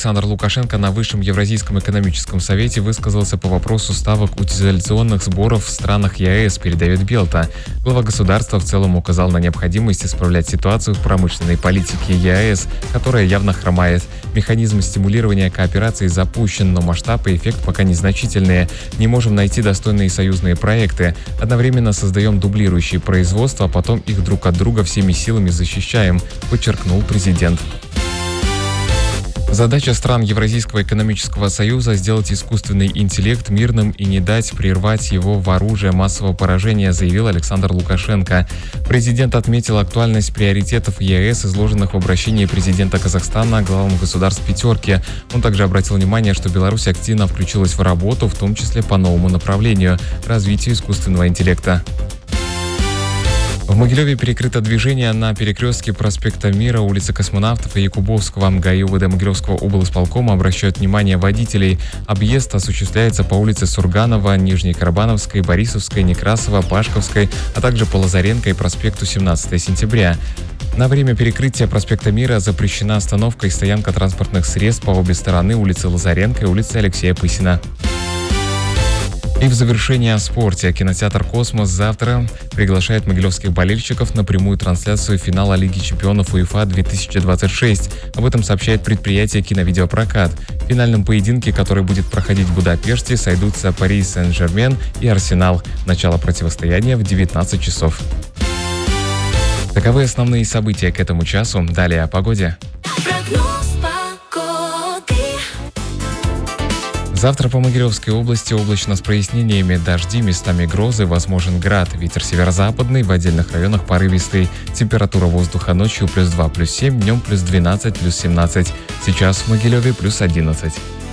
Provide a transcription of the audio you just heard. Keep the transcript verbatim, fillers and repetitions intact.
Александр Лукашенко на Высшем Евразийском экономическом совете высказался по вопросу ставок утилизационных сборов в странах ЕАЭС, передает Белта. Глава государства в целом указал на необходимость исправлять ситуацию в промышленной политике ЕАЭС, которая явно хромает. Механизм стимулирования кооперации запущен, но масштаб и эффект пока незначительные. Не можем найти достойные союзные проекты. Одновременно создаем дублирующие производства, а потом их друг от друга всеми силами защищаем, подчеркнул президент. Задача стран Евразийского экономического союза – сделать искусственный интеллект мирным и не дать прервать его в оружие массового поражения, заявил Александр Лукашенко. Президент отметил актуальность приоритетов ЕАЭС, изложенных в обращении президента Казахстана главам государств «пятерки». Он также обратил внимание, что Беларусь активно включилась в работу, в том числе по новому направлению – развитию искусственного интеллекта. В Могилеве перекрыто движение на перекрестке проспекта Мира, улицы Космонавтов и Якубовского. ГАИ УВД Могилевского облисполкома обращают внимание водителей. Объезд осуществляется по улице Сурганова, Нижней Карабановской, Борисовской, Некрасова, Пашковской, а также по Лазаренко и проспекту семнадцатого сентября. На время перекрытия проспекта Мира запрещена остановка и стоянка транспортных средств по обе стороны улицы Лазаренко и улицы Алексея Пысина. И в завершение о спорте. Кинотеатр «Космос» завтра приглашает могилевских болельщиков на прямую трансляцию финала Лиги чемпионов УЕФА две тысячи двадцать шесть. Об этом сообщает предприятие «Киновидеопрокат». В финальном поединке, который будет проходить в Будапеште, сойдутся Пари Сен-Жермен и Арсенал. Начало противостояния в девятнадцать часов. Таковы основные события к этому часу. Далее о погоде. Завтра по Могилевской области облачно с прояснениями, дожди, местами грозы, возможен град. Ветер северо-западный, в отдельных районах порывистый. Температура воздуха ночью плюс два, плюс семь, днем плюс двенадцать, плюс семнадцать. Сейчас в Могилеве плюс одиннадцать.